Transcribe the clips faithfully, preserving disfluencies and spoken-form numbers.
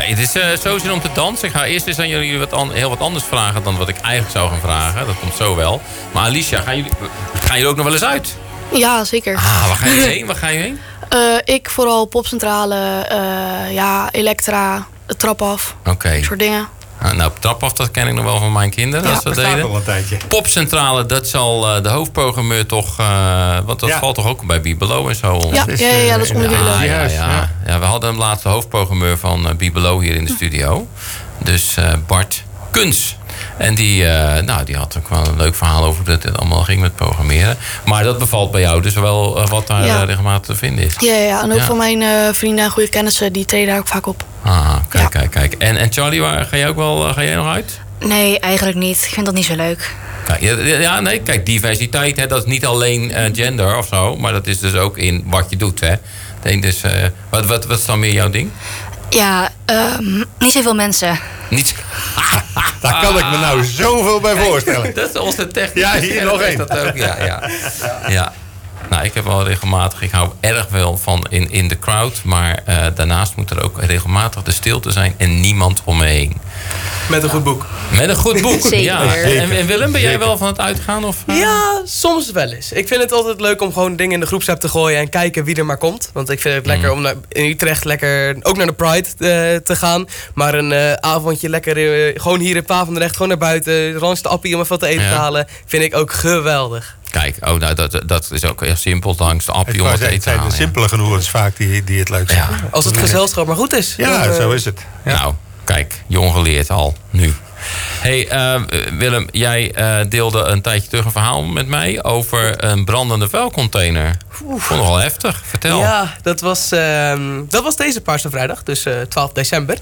Okay, het is uh, zo zin om te dansen. Ik ga eerst eens aan jullie wat an- heel wat anders vragen dan wat ik eigenlijk zou gaan vragen. Dat komt zo wel. Maar Alicia, gaan jullie, gaan jullie ook nog wel eens uit? Ja, zeker. Ah, waar ga je heen? Waar ga je heen? Uh, ik vooral popcentrale, uh, ja, Elektra, de trap af. Oké. Okay. Dat soort dingen. Ah, nou, trap af, dat ken ik nog wel van mijn kinderen. Ja, dat dat deden. al een tijdje. Popcentrale, dat zal uh, de hoofdprogrammeur toch... Uh, want dat ja. valt toch ook bij Be Below en zo? Ja, ja, ja, ja, dat is onder Be Below. Ah, ja, ja. ja, we hadden hem laatst de hoofdprogrammeur van uh, Be Below hier in de studio. Dus uh, Bart Kuns. En die, uh, nou, die had ook wel een leuk verhaal over hoe het allemaal ging met programmeren. Maar dat bevalt bij jou dus wel uh, wat daar ja. uh, regelmatig te vinden is. Ja, ja. En ook ja. van mijn uh, vrienden en goede kennissen, die treden daar ook vaak op. Ah, kijk, ja. kijk, kijk. En, en Charlie, waar, ga jij ook wel uh, ga jij nog uit? Nee, eigenlijk niet. Ik vind dat niet zo leuk. Kijk, ja, ja, nee, kijk, diversiteit, hè, dat is niet alleen uh, gender of zo, maar dat is dus ook in wat je doet. Hè. Dus, uh, wat, wat, wat is dan meer jouw ding? Ja, um, niet zoveel mensen. Niet. Daar kan ik me nou zoveel bij voorstellen. Dat is onze techniek. Ja, hier nog één. Dat ook, ja, ja. ja. Nou, ik heb wel regelmatig, ik hou erg wel van in, in de crowd. Maar uh, daarnaast moet er ook regelmatig de stilte zijn en niemand om me heen. Met een goed boek. Met een goed boek, Zeker. ja. En, en Willem, ben jij wel van het uitgaan? Of, uh? Ja, soms wel eens. Ik vind het altijd leuk om gewoon dingen in de groepsapp te gooien en kijken wie er maar komt. Want ik vind het lekker mm. om naar, in Utrecht lekker ook naar de Pride uh, te gaan. Maar een uh, avondje lekker uh, gewoon hier in Papendrecht, gewoon naar buiten, langs de appie om even wat te eten ja. te halen, vind ik ook geweldig. Kijk, oh, nou, dat, dat is ook heel simpel, langs de appie om wat te eten te halen. Het zijn de simpele genoegens vaak die, die het leuk zijn. Ja. Als het gezelschap maar goed is. Ja, dan, uh, zo is het. Ja. Nou, kijk, jong geleerd al, nu. Hey, uh, Willem, jij uh, deelde een tijdje terug een verhaal met mij over een brandende vuilcontainer. Oef. Vond nogal heftig, vertel. Ja, dat was, uh, dat was deze Paarse Vrijdag, dus uh, twaalf december.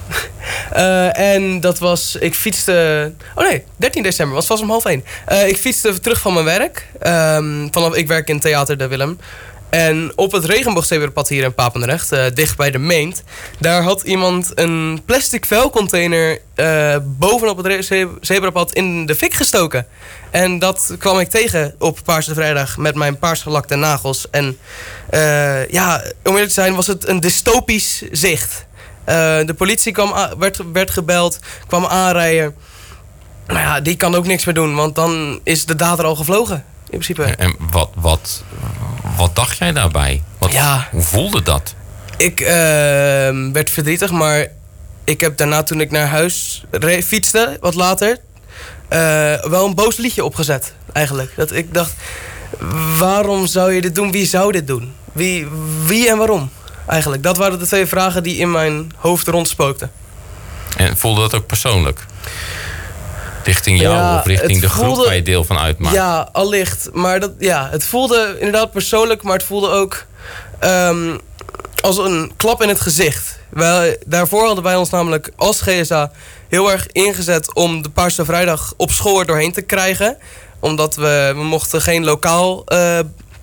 Uh, en dat was, ik fietste, oh nee, dertien december, was vast om half één. Uh, ik fietste terug van mijn werk, um, vanaf, ik werk in Theater de Willem. En op het regenboogzebrapad hier in Papendrecht, uh, dicht bij de Meent, daar had iemand een plastic vuilcontainer uh, bovenop het re- zebrapad in de fik gestoken. En dat kwam ik tegen op Paarse Vrijdag met mijn paarsgelakte nagels. En uh, ja, om eerlijk te zijn was het een dystopisch zicht. Uh, de politie kwam a- werd, werd gebeld, kwam aanrijden. Maar ja, die kan ook niks meer doen, want dan is de dader al gevlogen, in principe. En wat, wat, wat dacht jij daarbij? Wat, ja. Hoe voelde dat? Ik uh, werd verdrietig, maar ik heb daarna, toen ik naar huis re- fietste, wat later, uh, wel een boos liedje opgezet, eigenlijk. Dat ik dacht, waarom zou je dit doen? Wie zou dit doen? Wie, wie en waarom? Eigenlijk, dat waren de twee vragen die in mijn hoofd rondspookten. En voelde dat ook persoonlijk? Richting jou ja, of richting de voelde, groep waar je deel van uitmaakt? Ja, allicht. Maar dat, ja, het voelde inderdaad persoonlijk, maar het voelde ook um, als een klap in het gezicht. Wij, daarvoor hadden wij ons namelijk als G S A heel erg ingezet om de Paarse Vrijdag op school er doorheen te krijgen. Omdat we, we mochten geen lokaal uh,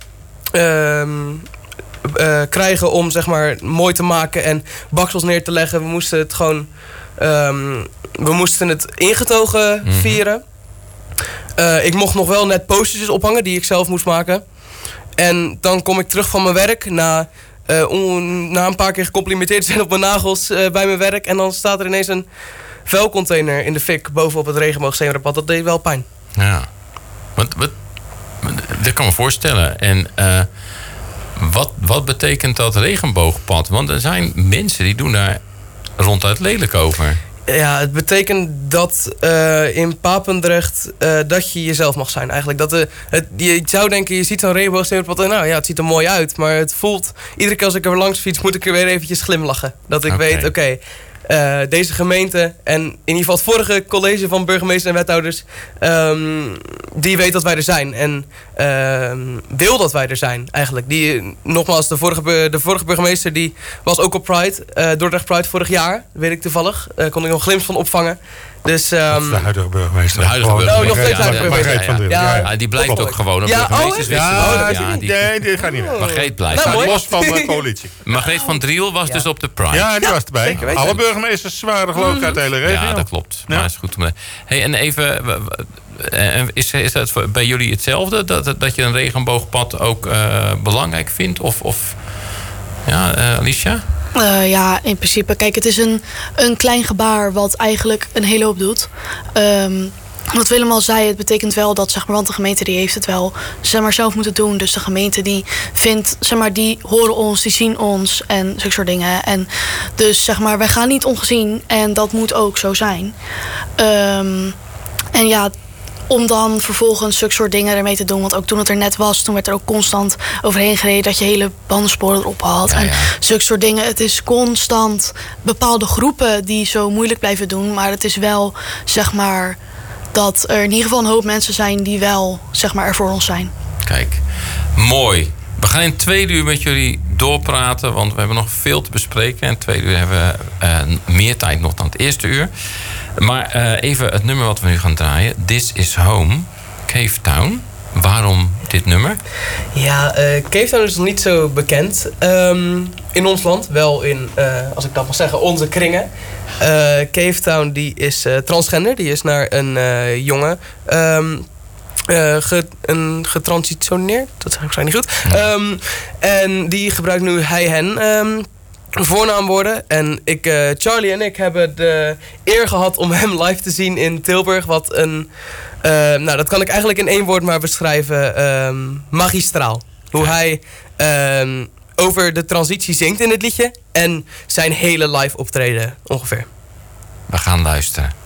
um, Uh, krijgen om zeg maar mooi te maken en baksels neer te leggen. We moesten het gewoon um, we moesten het ingetogen mm-hmm. vieren. Uh, ik mocht nog wel net postertjes ophangen die ik zelf moest maken. En dan kom ik terug van mijn werk na, uh, on, na een paar keer gecomplimenteerd te zijn op mijn nagels uh, bij mijn werk. En dan staat er ineens een vuilcontainer in de fik bovenop het regenboogzebrapad. Dat deed wel pijn. Ja, wat, wat, dat kan me voorstellen. En uh, Wat, wat betekent dat regenboogpad? Want er zijn mensen die doen daar ronduit lelijk over. Ja, het betekent dat uh, in Papendrecht uh, dat je jezelf mag zijn eigenlijk. Dat, uh, het, je zou denken, je ziet zo'n regenboogzebrapad en nou ja, het ziet er mooi uit. Maar het voelt, iedere keer als ik er langs fiets, moet ik er weer eventjes glimlachen. Dat ik okay. weet, oké, okay, uh, deze gemeente en in ieder geval het vorige college van burgemeesters en wethouders, um, die weet dat wij er zijn. En uh, wil dat wij er zijn eigenlijk. Die, nogmaals, de vorige, de vorige burgemeester die was ook op Pride, uh, Dordrecht Pride vorig jaar, weet ik toevallig. Daar uh, kon ik nog een glimp van opvangen. Dus, um, de huidige burgemeester. De huidige burgemeester. Oh, nog steeds huidige burgemeester. Ja, ja, ja. Ja, ja, ja, die blijft ook gewoon op ja, burgemeesters. Oh, ja, ja, ja, die, nee, die gaat niet meer. Margreet blijft. Nou, los van de coalitie. Margreet van Driel was ja. dus op de Pride. Ja, die was erbij. Alle burgemeesters waren er geloof ik uit de hele regio. Ja, dat klopt. Ja. Maar is goed om. Hey, en even, is, is dat bij jullie hetzelfde? Dat, dat je een regenboogpad ook uh, belangrijk vindt? Of, of ja, uh, Alicia? Uh, ja, in principe. Kijk, het is een, een klein gebaar wat eigenlijk een hele hoop doet. Um, wat Willem al zei, het betekent wel dat, zeg maar, want de gemeente die heeft het wel, zeg maar, zelf moeten doen. Dus de gemeente die vindt, zeg maar, die horen ons, die zien ons en zulke soort dingen. En dus, zeg maar, wij gaan niet ongezien en dat moet ook zo zijn. Um, en ja, om dan vervolgens zulke soort dingen ermee te doen. Want ook toen het er net was, toen werd er ook constant overheen gereden dat je hele bandensporen erop had. Ja, ja. En zulke soort dingen. Het is constant bepaalde groepen die zo moeilijk blijven doen. Maar het is wel, zeg maar, dat er in ieder geval een hoop mensen zijn die wel, zeg maar, er voor ons zijn. Kijk, mooi. We gaan in twee uur met jullie doorpraten, want we hebben nog veel te bespreken. En twee uur hebben we uh, meer tijd nog dan het eerste uur. Maar uh, even het nummer wat we nu gaan draaien. This is Home, Cave Town. Waarom dit nummer? Ja, uh, Cave Town is nog niet zo bekend. Um, in ons land, wel in, uh, als ik dat mag zeggen, onze kringen. Uh, Cave Town die is uh, transgender. Die is naar een uh, jongen um, uh, ge, een getransitioneerd. Dat zeg ik waarschijnlijk niet goed. Ja. Um, en die gebruikt nu hij, hen... Um, voornaamwoorden. En ik, uh, Charlie en ik hebben de eer gehad om hem live te zien in Tilburg. Wat een, uh, nou dat kan ik eigenlijk in één woord maar beschrijven. Um, magistraal. Hoe hij um, over de transitie zingt in het liedje. En zijn hele live optreden ongeveer. We gaan luisteren.